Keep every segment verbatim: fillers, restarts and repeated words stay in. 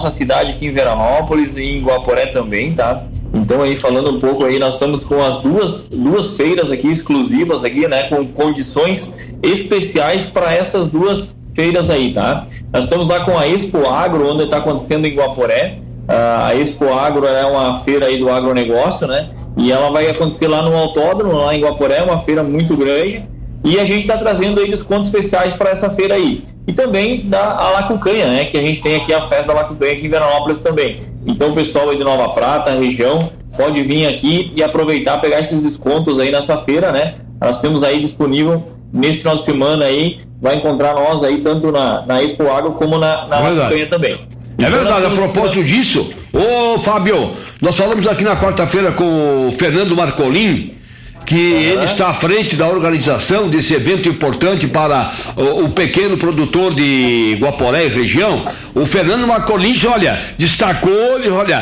nossa cidade aqui em Veranópolis e em Guaporé também, tá? Então aí falando um pouco aí, nós estamos com as duas, duas feiras aqui exclusivas aqui, né? Com condições especiais para essas duas feiras aí, tá? Nós estamos lá com a Expo Agro, onde está acontecendo em Guaporé. A Expo Agro é uma feira aí do agronegócio, né? E ela vai acontecer lá no autódromo, lá em Guaporé, uma feira muito grande. E a gente está trazendo aí descontos especiais para essa feira aí. E também da a Lacucanha, né? Que a gente tem aqui a festa da Lacucanha aqui em Veranópolis também. Então o pessoal aí de Nova Prata, região, pode vir aqui e aproveitar, pegar esses descontos aí nessa feira, né? Nós temos aí disponível nesse final de semana aí, vai encontrar nós aí tanto na, na Expo Agro como na, na Lacucanha também. É verdade, a propósito disso, ô Fábio, nós falamos aqui na quarta-feira com o Fernando Marcolin, que uhum. ele está à frente da organização desse evento importante para o, o pequeno produtor de Guaporé e região. O Fernando Marcolin, olha, destacou, olha,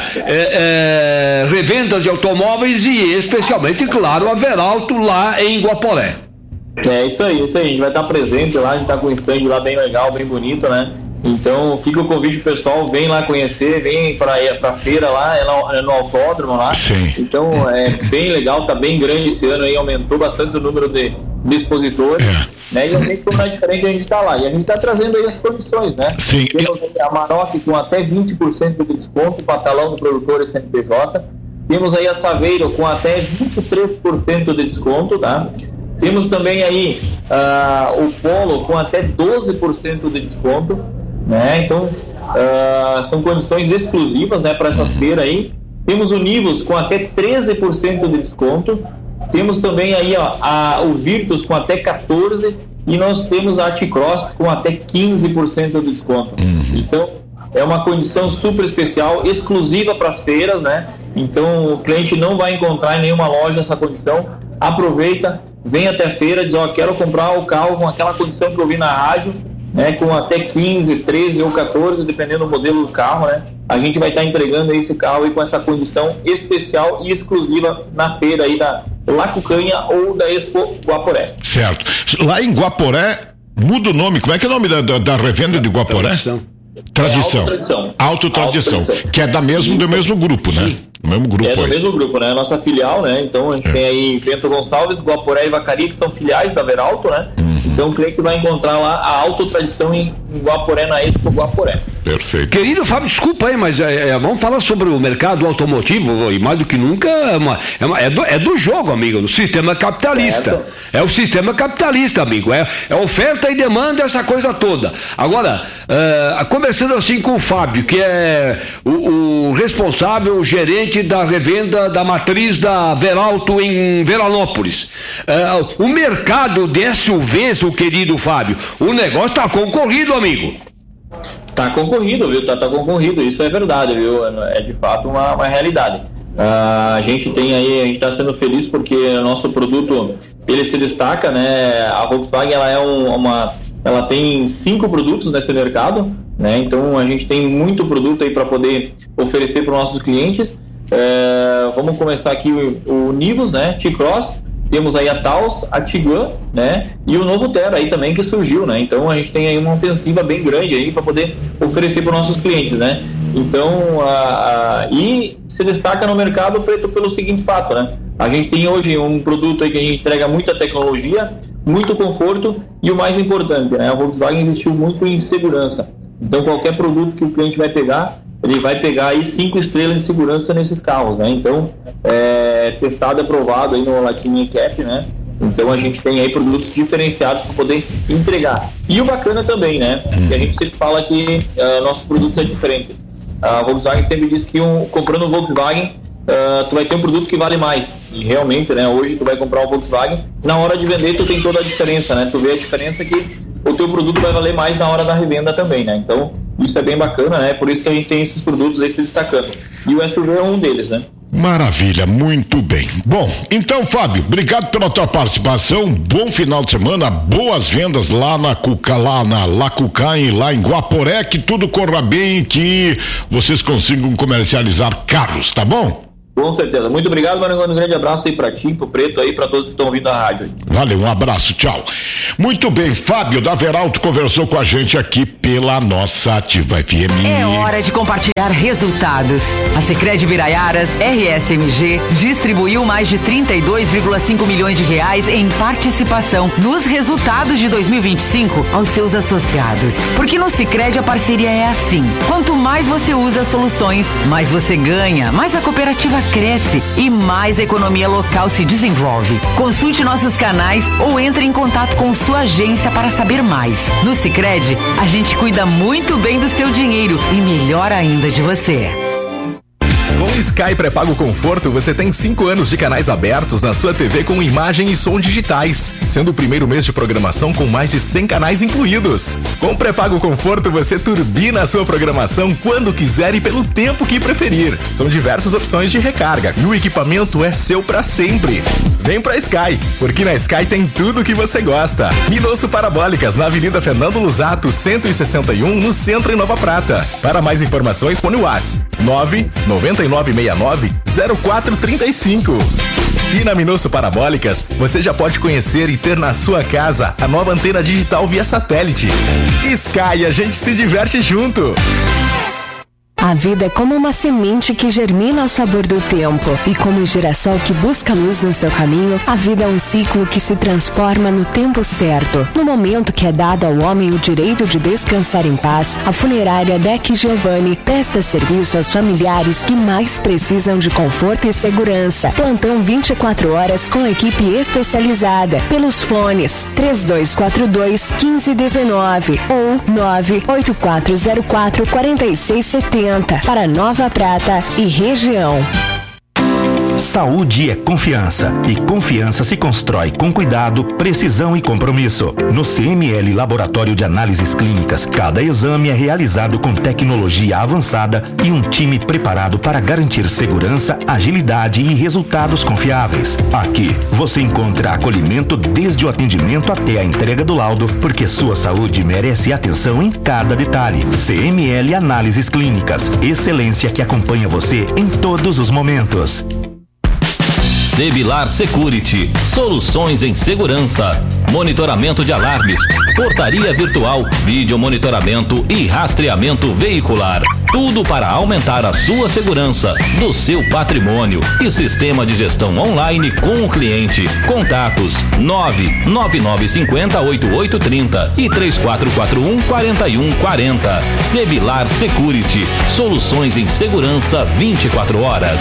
é, é, revendas de automóveis e especialmente, claro, a Veralto lá em Guaporé. É isso aí, isso aí, a gente vai estar presente lá, a gente está com um stand lá bem legal, bem bonito, né? Então fica o convite pro pessoal, vem lá conhecer, vem para a feira lá, é no, é no autódromo lá. Sim. Então é bem legal, tá bem grande esse ano aí, aumentou bastante o número de, de expositores, é. né? E a gente, como é diferente, a gente tá lá. E a gente tá trazendo aí as condições, né? Sim. Temos a Maroc com até vinte por cento de desconto, o patalão do produtor e C N P J. Temos aí a Saveiro com até vinte e três por cento de desconto, tá? Temos também aí uh, o Polo com até doze por cento de desconto, né? Então uh, são condições exclusivas, né, para essa feira aí. Temos o Nivus com até treze por cento de desconto. Temos também aí ó, a, o Virtus com até quatorze por cento e nós temos a T-Cross com até quinze por cento de desconto. Uhum. Então é uma condição super especial, exclusiva para as feiras, né? Então o cliente não vai encontrar em nenhuma loja essa condição. Aproveita, vem até a feira, diz, ó, quero comprar o carro com aquela condição que eu vi na rádio, né, com até quinze, treze ou quatorze, dependendo do modelo do carro, né? A gente vai estar entregando esse carro aí com essa condição especial e exclusiva na feira aí da Lacucanha ou da Expo Guaporé. Certo. Lá em Guaporé, muda o nome, como é que é o nome da, da, da revenda de Guaporé? Tradição. Tradição. É Autotradição. Autotradição. Autotradição. Que é da mesmo, do mesmo grupo, né? Sim. O mesmo grupo é do aí. mesmo grupo, né? A nossa filial, né? Então a gente é. tem aí Bento Gonçalves, Guaporé e Vacaria, que são filiais da Veralto, né? Uhum. Então o cliente vai encontrar lá a Autotradição em, em Guaporé, na Expo Guaporé. Perfeito. Querido Fábio, desculpa aí, mas é, é, vamos falar sobre o mercado automotivo, e mais do que nunca é, uma, é, uma, é, do, é do jogo, amigo, do sistema capitalista. Certo. É o sistema capitalista, amigo. É, é oferta e demanda, essa coisa toda. Agora, uh, conversando assim com o Fábio, que é o, o responsável, o gerente da revenda da matriz da Veralto em Veranópolis. Uh, o mercado de S U Vs, o querido Fábio, o negócio está concorrido, amigo. Tá concorrido, viu? Tá, tá concorrido, isso é verdade, viu? É de fato uma, uma realidade. Uh, a gente tem aí, a gente está sendo feliz porque o nosso produto, ele se destaca, né? A Volkswagen, ela é um, uma, ela tem cinco produtos nesse mercado, né? Então a gente tem muito produto aí para poder oferecer para os nossos clientes. Uh, vamos começar aqui o, o Nivus, né? T-Cross. Temos aí a Taos, a Tiguan, né? E o novo Terra aí também que surgiu, né? Então a gente tem aí uma ofensiva bem grande aí para poder oferecer para os nossos clientes, né? Então, a, a, e se destaca no mercado preto pelo seguinte fato, né? A gente tem hoje um produto aí que a gente entrega muita tecnologia, muito conforto e o mais importante, né? A Volkswagen investiu muito em segurança. Então qualquer produto que o cliente vai pegar, ele vai pegar aí cinco estrelas de segurança nesses carros, né? Então, é testado e aprovado aí no Latin Cap, né? Então a gente tem aí produtos diferenciados para poder entregar. E o bacana também, né? Que a gente sempre fala que uh, nosso produto é diferente. A Volkswagen sempre diz que um, comprando um Volkswagen, uh, tu vai ter um produto que vale mais. E realmente, né? Hoje tu vai comprar um Volkswagen, na hora de vender tu tem toda a diferença, né? Tu vê a diferença que o teu produto vai valer mais na hora da revenda também, né? Então isso é bem bacana, né? Por isso que a gente tem esses produtos aí se destacando. E o S U V é um deles, né? Maravilha, muito bem. Bom, então, Fábio, obrigado pela tua participação, bom final de semana, boas vendas lá na Cuca, lá na Lacucanha e lá em Guaporé, que tudo corra bem e que vocês consigam comercializar carros, tá bom? Com certeza. Muito obrigado, Maringoni. Um grande abraço aí pra ti, pro Preto aí, pra todos que estão ouvindo a rádio aí. Valeu, um abraço, tchau. Muito bem, Fábio da Veralto conversou com a gente aqui pela nossa Ativa F M. É hora de compartilhar resultados. A Sicredi Biraiaras R S M G distribuiu mais de trinta e dois vírgula cinco milhões de reais em participação nos resultados de dois mil e vinte e cinco aos seus associados. Porque no Sicredi a parceria é assim. Quanto mais você usa soluções, mais você ganha, mais a cooperativa cresce e mais a economia local se desenvolve. Consulte nossos canais ou entre em contato com sua agência para saber mais. No Sicredi, a gente cuida muito bem do seu dinheiro e melhor ainda de você. Com o Sky Pré-Pago Conforto, você tem cinco anos de canais abertos na sua T V com imagem e som digitais, sendo o primeiro mês de programação com mais de cem canais incluídos. Com o Pré-Pago Conforto, você turbina a sua programação quando quiser e pelo tempo que preferir. São diversas opções de recarga e o equipamento é seu para sempre. Vem pra Sky, porque na Sky tem tudo o que você gosta. Minosso Parabólicas, na Avenida Fernando Lusato, cento e sessenta e um, no centro em Nova Prata. Para mais informações, põe o WhatsApp nove nove nove seis nove zero quatro três cinco. E na Minosso Parabólicas, você já pode conhecer e ter na sua casa a nova antena digital via satélite. Sky, a gente se diverte junto. A vida é como uma semente que germina ao sabor do tempo. E como o girassol que busca luz no seu caminho, a vida é um ciclo que se transforma no tempo certo. No momento que é dado ao homem o direito de descansar em paz, a funerária Deck Giovanni presta serviço aos familiares que mais precisam de conforto e segurança. Plantão vinte e quatro horas com equipe especializada. Pelos fones três dois quatro dois, um cinco um nove ou nove oito quatro zero quatro, quatro seis sete zero para Nova Prata e região. Saúde é confiança e confiança se constrói com cuidado, precisão e compromisso. No C M L Laboratório de Análises Clínicas, cada exame é realizado com tecnologia avançada e um time preparado para garantir segurança, agilidade e resultados confiáveis. Aqui você encontra acolhimento desde o atendimento até a entrega do laudo, porque sua saúde merece atenção em cada detalhe. C M L Análises Clínicas, excelência que acompanha você em todos os momentos. Sebilar Security, soluções em segurança, monitoramento de alarmes, portaria virtual, vídeo monitoramento e rastreamento veicular. Tudo para aumentar a sua segurança, do seu patrimônio e sistema de gestão online com o cliente. Contatos nove nove nove cinco zero oito oito três zero e três quatro quatro um quatro um quatro zero. Sebilar Security, soluções em segurança vinte e quatro horas.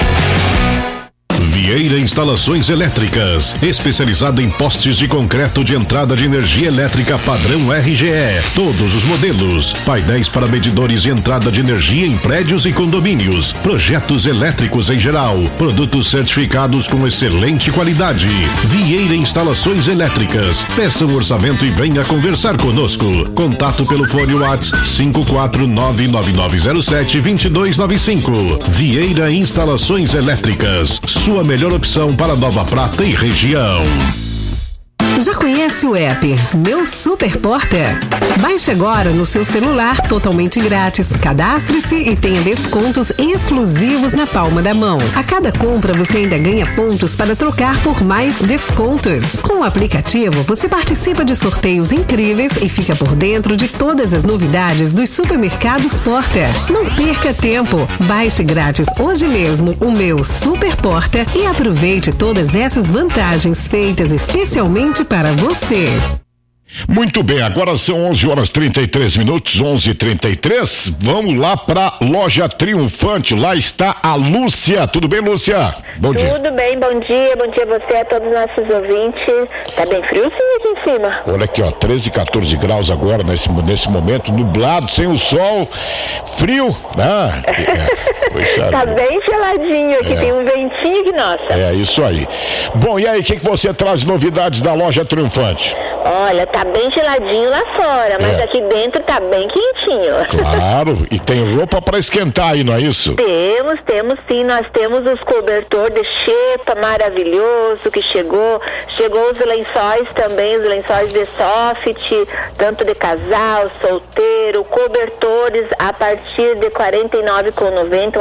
Vieira Instalações Elétricas, especializada em postes de concreto de entrada de energia elétrica padrão R G E. Todos os modelos, painéis para medidores de entrada de energia em prédios e condomínios, projetos elétricos em geral, produtos certificados com excelente qualidade. Vieira Instalações Elétricas. Peça um orçamento e venha conversar conosco. Contato pelo fone WhatsApp cinco quatro nove nove nove zero sete dois dois nove cinco. Vieira Instalações Elétricas. Sua melhor opção para Nova Prata e região. Já conhece o app Meu Super Porter? Baixe agora no seu celular totalmente grátis. Cadastre-se e tenha descontos exclusivos na palma da mão. A cada compra você ainda ganha pontos para trocar por mais descontos. Com o aplicativo você participa de sorteios incríveis e fica por dentro de todas as novidades dos supermercados Porter. Não perca tempo. Baixe grátis hoje mesmo o Meu Super Porter e aproveite todas essas vantagens feitas especialmente para você. Muito bem, agora são onze horas trinta e três minutos, onze e trinta e três. Vamos lá para Loja Triunfante. Lá está a Lúcia. Tudo bem, Lúcia? Bom dia. Tudo bem, bom dia. Bom dia a você, a todos os nossos ouvintes. Tá bem frio sim aqui em cima. Olha aqui, ó, treze, quatorze graus agora nesse, nesse momento, nublado, sem o sol, frio. Ah, é, tá bem geladinho aqui, é. Tem um ventinho que nossa. É isso aí. Bom, e aí, o que, que você traz de novidades da Loja Triunfante? Olha, tá bem geladinho lá fora, mas é. Aqui dentro tá bem quentinho. Claro, e tem roupa para esquentar aí, não é isso? Temos, temos sim, nós temos os cobertor de xepa maravilhoso que chegou, chegou os lençóis também, os lençóis de soft, tanto de casal, solteiro, cobertores a partir de quarenta e nove reais e noventa centavos,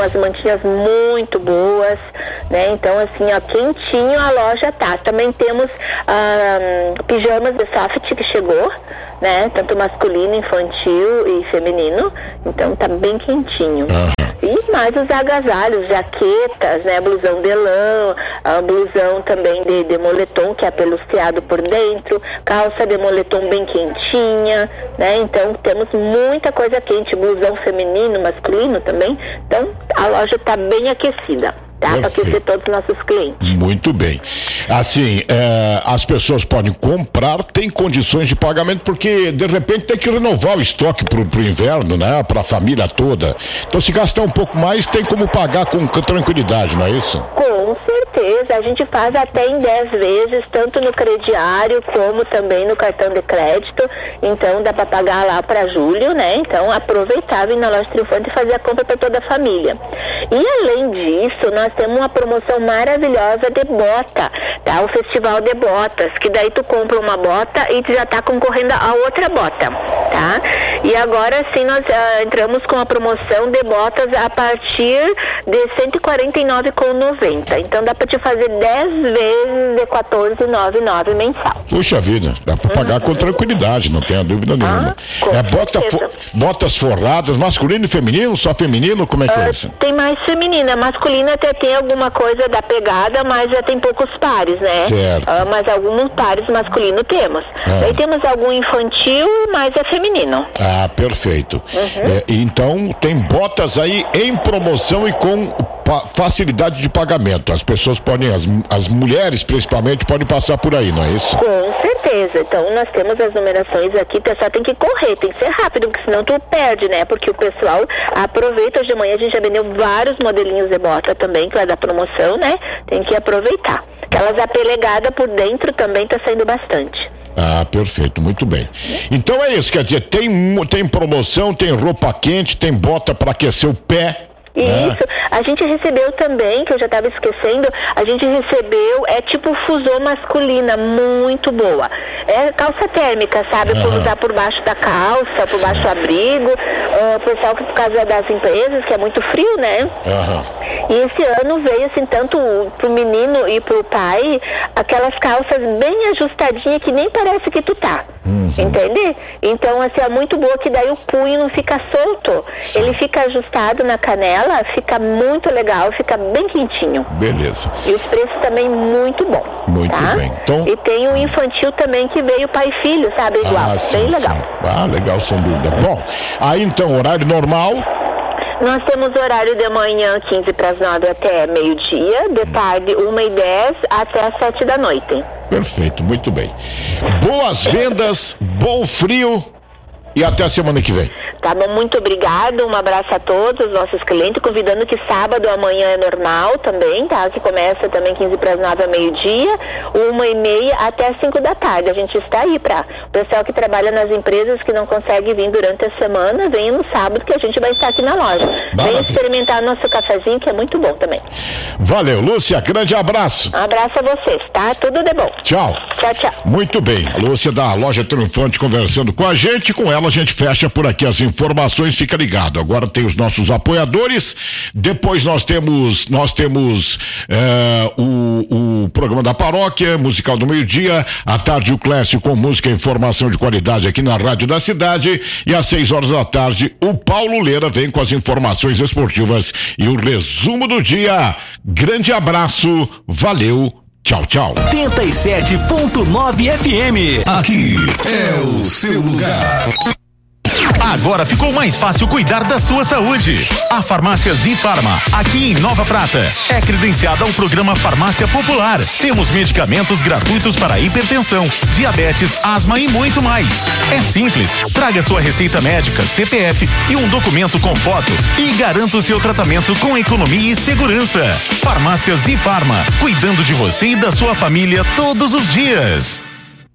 umas mantinhas muito boas, né? Então, assim, ó, quentinho a loja tá. Também temos ah, pijamas de soft que chegou, né? Tanto masculino, infantil e feminino. Então tá bem quentinho. Uhum. E mais os agasalhos, jaquetas, né? Blusão de lã, a blusão também de, de moletom, que é peluciado por dentro, calça de moletom bem quentinha, né? Então temos muita coisa quente, blusão feminino, masculino também. Então a loja tá bem aquecida. Tá, para aquecer todos os nossos clientes. Muito bem. Assim, é, as pessoas podem comprar, tem condições de pagamento, porque de repente tem que renovar o estoque pro, pro inverno, né? Pra família toda. Então, se gastar um pouco mais, tem como pagar com, com tranquilidade, não é isso? Com certeza, a gente faz até em dez vezes, tanto no crediário como também no cartão de crédito. Então dá para pagar lá para julho, né? Então aproveitar vir na Loja Triunfante e fazer a compra para toda a família. E além disso, nós temos uma promoção maravilhosa de bota, tá? O Festival de Botas, que daí tu compra uma bota e tu já tá concorrendo a outra bota, tá? E agora sim nós uh, entramos com a promoção de botas a partir de cento e quarenta e nove reais e noventa centavos. Então dá pra te fazer dez vezes de quatorze reais e noventa e nove centavos mensal. Puxa vida, dá pra pagar uhum. com tranquilidade, não tenha dúvida nenhuma. Ah, é bota fo- botas forradas, masculino e feminino, só feminino, como é que uh, é isso? Tem mais feminina, masculina até tem alguma coisa da pegada, mas já tem poucos pares, né? Certo. Uh, mas alguns pares masculino temos. Ah. Daí temos algum infantil, mas é feminino. Ah, perfeito. Uhum. É, então tem botas aí em promoção e com pa- facilidade de pagamento. As pessoas podem, as, as mulheres principalmente, podem passar por aí, não é isso? Com certeza. Então nós temos as numerações aqui, tu só tem que correr, tem que ser rápido, porque senão tu perde, né? Porque o pessoal aproveita. Hoje de manhã a gente já vendeu vários modelinhos de bota também, que é da promoção, né? Tem que aproveitar. Aquelas apelegadas por dentro também tá saindo bastante. Ah, perfeito, muito bem. Então é isso, quer dizer, tem, tem promoção, tem roupa quente, tem bota para aquecer o pé. Isso, a gente recebeu também, que eu já estava esquecendo, a gente recebeu, é tipo fusô masculina, muito boa. É calça térmica, sabe? Uhum. Por usar por baixo da calça, por baixo do abrigo. O uh, pessoal que por causa das empresas, que é muito frio, né? Uhum. E esse ano veio, assim, tanto pro menino e pro pai, aquelas calças bem ajustadinhas que nem parece que tu tá. Uhum. Entende? Então, assim, é muito boa que daí o punho não fica solto. Sim. Ele fica ajustado na canela, fica muito legal, fica bem quentinho. Beleza. E os preços também muito bom. Muito tá? bem. Então... E tem um infantil também que veio pai e filho, sabe? Igual. Ah, sim, bem legal. Sim. Ah, legal, sem dúvida. Bom, aí então, horário normal... Nós temos horário de manhã quinze para as nove até meio-dia, de tarde uma e dez até as sete da noite. Perfeito, muito bem. Boas vendas, bom frio e até a semana que vem. Tá bom, muito obrigado, um abraço a todos os nossos clientes, convidando que sábado amanhã é normal também, tá? Que começa também quinze para as nove a meio-dia, uma e meia até as cinco da tarde. A gente está aí para o pessoal que trabalha nas empresas que não consegue vir durante a semana, venha no sábado que a gente vai estar aqui na loja. Venha experimentar nosso cafezinho, que é muito bom também. Valeu, Lúcia, grande abraço. Um abraço a vocês, tá? Tudo de bom. Tchau. Tchau, tchau. Muito bem, a Lúcia da Loja Triunfante conversando com a gente, com ela a gente fecha por aqui as informações, fica ligado. Agora tem os nossos apoiadores, depois nós temos nós temos é, o, o programa da paróquia, musical do meio-dia, à tarde o Clécio com música e informação de qualidade aqui na Rádio da Cidade, e às seis horas da tarde o Paulo Leira vem com as informações esportivas e o resumo do dia. Grande abraço, valeu, tchau, tchau. oitenta e sete ponto nove F M. Aqui é o seu lugar. Agora ficou mais fácil cuidar da sua saúde. A Farmácia Zifarma, aqui em Nova Prata, é credenciada ao programa Farmácia Popular. Temos medicamentos gratuitos para hipertensão, diabetes, asma e muito mais. É simples. Traga sua receita médica, C P F e um documento com foto e garanta o seu tratamento com economia e segurança. Farmácia Zifarma, cuidando de você e da sua família todos os dias.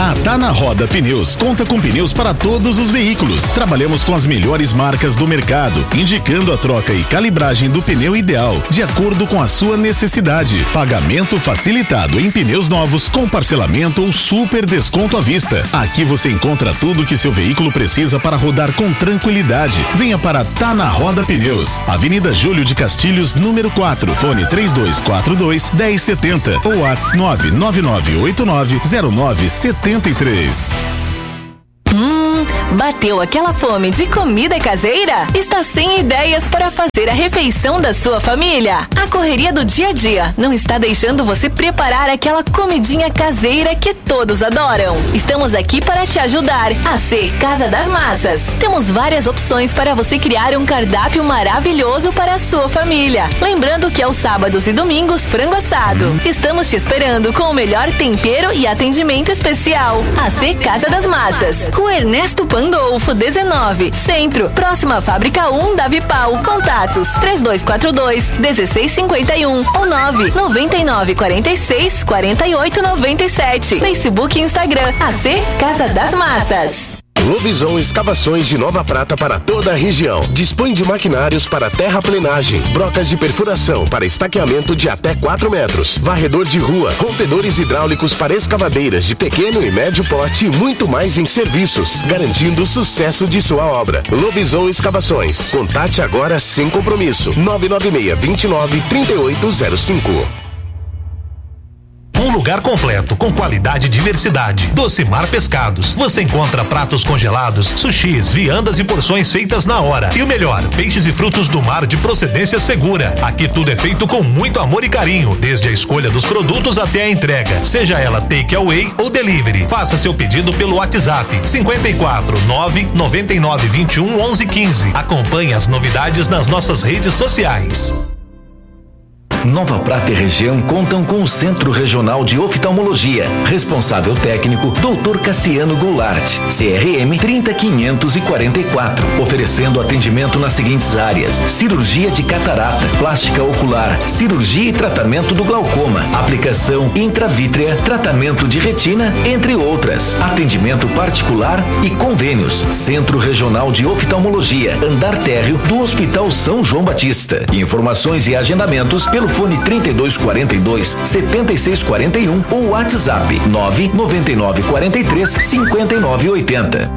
A Tá na Roda Pneus conta com pneus para todos os veículos. Trabalhamos com as melhores marcas do mercado, indicando a troca e calibragem do pneu ideal, de acordo com a sua necessidade. Pagamento facilitado em pneus novos, com parcelamento ou super desconto à vista. Aqui você encontra tudo que seu veículo precisa para rodar com tranquilidade. Venha para Tá na Roda Pneus, Avenida Júlio de Castilhos, número quatro, fone três dois quatro dois, um zero sete zero ou WhatsApp nove nove nove oito nove zero nove sete três. Hum, bateu aquela fome de comida caseira? Está sem ideias para fazer a refeição da sua família? A correria do dia a dia não está deixando você preparar aquela comidinha caseira que todos adoram. Estamos aqui para te ajudar. A C Casa das Massas. Temos várias opções para você criar um cardápio maravilhoso para a sua família. Lembrando que aos sábados e domingos, frango assado. Estamos te esperando com o melhor tempero e atendimento especial. A C Casa das Massas. Rua Ernesto Pandolfo, dezenove, Centro, próxima à Fábrica um da Vipal. Contatos três dois quatro dois, um seis cinco um ou nove nove nove quatro seis, quatro oito nove sete. Facebook e Instagram, A C Casa das Massas. Lovisão Escavações de Nova Prata para toda a região. Dispõe de maquinários para terraplenagem, brocas de perfuração para estaqueamento de até quatro metros, varredor de rua, rompedores hidráulicos para escavadeiras de pequeno e médio porte e muito mais em serviços, garantindo o sucesso de sua obra. Lovisão Escavações. Contate agora sem compromisso. nove nove seis, dois nove, três oito zero cinco. Um lugar completo, com qualidade e diversidade. Docimar Pescados. Você encontra pratos congelados, sushis, viandas e porções feitas na hora. E o melhor, peixes e frutos do mar de procedência segura. Aqui tudo é feito com muito amor e carinho, desde a escolha dos produtos até a entrega, seja ela take away ou delivery. Faça seu pedido pelo WhatsApp cinco quatro, nove nove nove, vinte e um, onze, quinze. Acompanhe as novidades nas nossas redes sociais. Nova Prata e região contam com o Centro Regional de Oftalmologia. Responsável técnico, doutor Cassiano Goulart, C R M trinta quinhentos e quarenta e quatro. Oferecendo atendimento nas seguintes áreas: cirurgia de catarata, plástica ocular, cirurgia e tratamento do glaucoma, aplicação intravítrea, tratamento de retina, entre outras. Atendimento particular e convênios. Centro Regional de Oftalmologia, andar térreo do Hospital São João Batista. Informações e agendamentos pelo fone trinta e dois quarenta e dois, setenta e seis quarenta e um ou WhatsApp nove nove nove quatro três, cinco nove oito zero.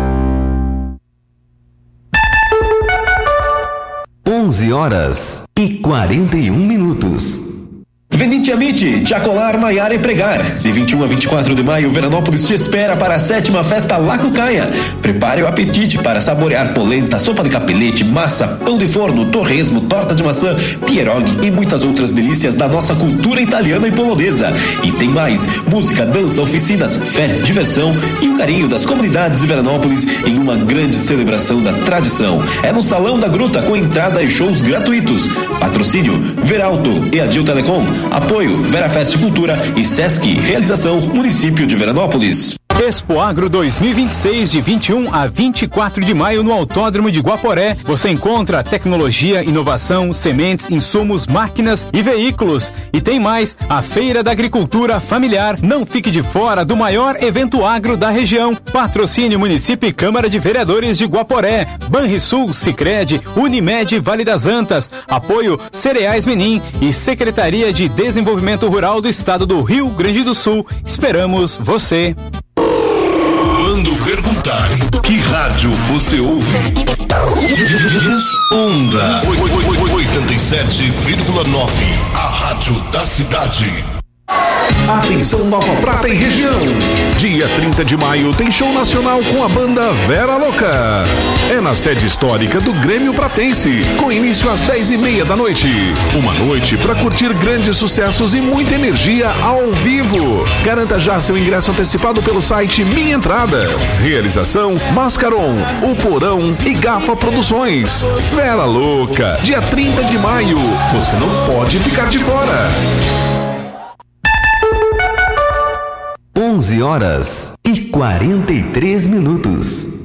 onze horas e quarenta e um minutos. Vendite Amite, Tiacolar, Maiara e Pregar. De vinte e um a vinte e quatro de maio, Veranópolis te espera para a sétima festa Lacucaia. Prepare o apetite para saborear polenta, sopa de capelete, massa, pão de forno, torresmo, torta de maçã, pierogi e muitas outras delícias da nossa cultura italiana e polonesa. E tem mais: música, dança, oficinas, fé, diversão e o carinho das comunidades de Veranópolis em uma grande celebração da tradição. É no Salão da Gruta, com entrada e shows gratuitos. Patrocínio Veralto e Adil Telecom. Apoio Verafest Cultura e Sesc. Realização Município de Veranópolis. Expo Agro dois mil e vinte e seis, de vinte e um a vinte e quatro de maio, no Autódromo de Guaporé. Você encontra tecnologia, inovação, sementes, insumos, máquinas e veículos. E tem mais: a Feira da Agricultura Familiar. Não fique de fora do maior evento agro da região. Patrocínio Município e Câmara de Vereadores de Guaporé, Banrisul, Sicredi, Unimed, Vale das Antas. Apoio Cereais Menin e Secretaria de Desenvolvimento Rural do Estado do Rio Grande do Sul. Esperamos você. Quando perguntarem que rádio você ouve, responda oitenta e sete vírgula nove, a rádio da cidade. Atenção Nova Prata e região. Dia trinta de maio tem show nacional com a banda Vera Louca. É na sede histórica do Grêmio Pratense, com início às dez e meia da noite. Uma noite para curtir grandes sucessos e muita energia ao vivo. Garanta já seu ingresso antecipado pelo site Minha Entrada. Realização Mascaron, O Porão e Gafa Produções. Vera Louca, dia trinta de maio. Você não pode ficar de fora. onze horas e quarenta e três minutos.